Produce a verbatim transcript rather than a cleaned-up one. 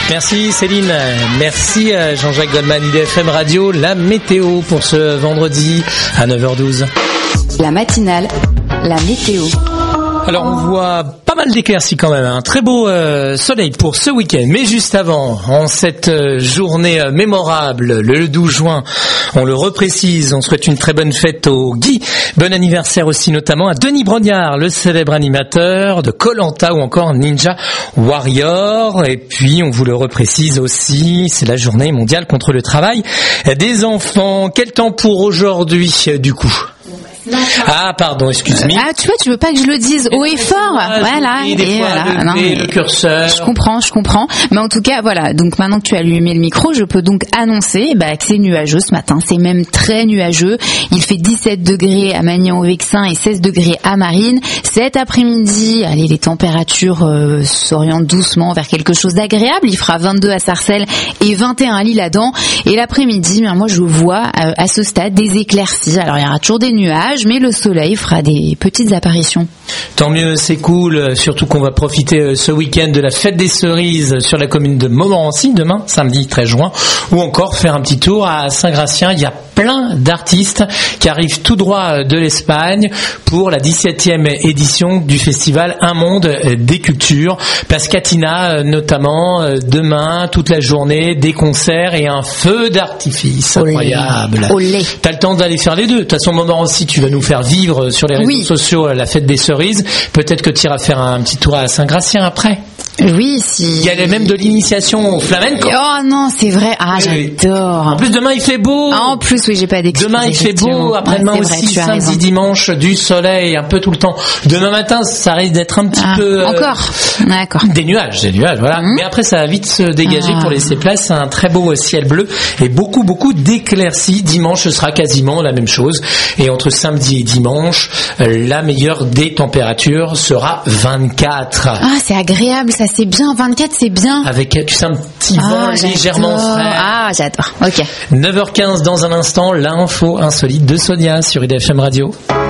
Merci Céline, merci Jean-Jacques Goldman, I D F M Radio, la météo pour ce vendredi à neuf heures douze. La matinale, la météo. Alors on voit pas mal d'éclaircies quand même, un très beau euh, soleil pour ce week-end. Mais juste avant, en cette euh, journée euh, mémorable, le douze juin, on le reprécise, on souhaite une très bonne fête au Guy. Bon anniversaire aussi notamment à Denis Brognard, le célèbre animateur de Koh-Lanta ou encore Ninja Warrior. Et puis on vous le reprécise aussi, c'est la journée mondiale contre le travail des enfants. Quel temps pour aujourd'hui du coup ? Ah pardon, excuse-moi. Ah tu vois, tu veux pas que je le dise haut et fort. Voilà. Et des fois, voilà. Le, non, mais le curseur. Je comprends, je comprends. Mais en tout cas, voilà. Donc maintenant que tu as allumé le micro, je peux donc annoncer bah, que c'est nuageux ce matin. C'est même très nuageux. Il fait dix-sept degrés à Magnan-au-Vexin et seize degrés à Marines. Cet après-midi, allez, les températures euh, s'orientent doucement vers quelque chose d'agréable. Il fera vingt-deux à Sarcelles et vingt et un à L'Isle-Adam. Et l'après-midi, ben, moi je vois euh, à ce stade des éclaircies. Alors il y aura toujours des nuages, mais le soleil fera des petites apparitions. Tant mieux, c'est cool, surtout qu'on va profiter ce week-end de la fête des cerises sur la commune de Montmorency, demain, samedi treize juin, ou encore faire un petit tour à Saint-Gratien. Il y a plein d'artistes qui arrivent tout droit de l'Espagne pour la dix-septième édition du festival Un Monde des Cultures. Place Catina notamment, demain, toute la journée, des concerts et un feu d'artifice. Olé. Incroyable. Olé. T'as le temps d'aller faire les deux. De toute façon, Montmorency, tu vas nous faire vivre sur les réseaux oui. sociaux la fête des cerises. Peut-être que tu iras faire un petit tour à Saint-Gratien après. Oui, si. Il y a même de l'initiation au flamenco. Oh non, c'est vrai. Ah, oui. j'adore. En plus, demain, il fait beau. Ah, en plus, oui, j'ai pas d'excuses. Demain, il fait beau. Après-demain ouais, aussi, vrai, samedi, dimanche, du soleil, un peu tout le temps. Demain matin, ça risque d'être un petit ah, peu... Euh, encore D'accord. Des nuages, des nuages, voilà. Mmh. Mais après, ça va vite se dégager ah. pour laisser place à un très beau ciel bleu et beaucoup, beaucoup d'éclaircies. Dimanche, ce sera quasiment la même chose. Et entre samedi et dimanche, la meilleure des températures sera vingt-quatre. Ah, c'est agréable, ça, c'est bien. vingt-quatre, c'est bien. Avec, tu sais, un petit ah, vent légèrement frais. Ah, j'adore. Ok. neuf heures quinze dans un instant, l'info insolite de Sonia sur I D F M Radio.